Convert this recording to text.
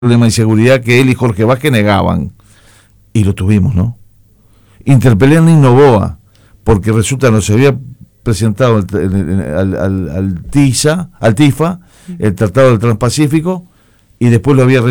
problema de inseguridad que él y Jorge Vázquez negaban. Y lo tuvimos, ¿no? Interpelé a Nino Noboa, porque resulta que no se había presentado al TIFA, el Tratado del Transpacífico, y después lo había